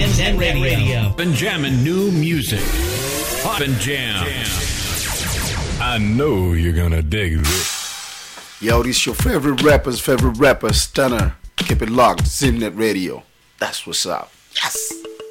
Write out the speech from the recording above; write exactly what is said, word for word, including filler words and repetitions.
Zen Radio. And jamming new music. Pop and jam. I know you're gonna dig this. Yo, this your favorite rapper's favorite rapper, Stunner. Keep it locked, Zen Radio. That's what's up. Yes.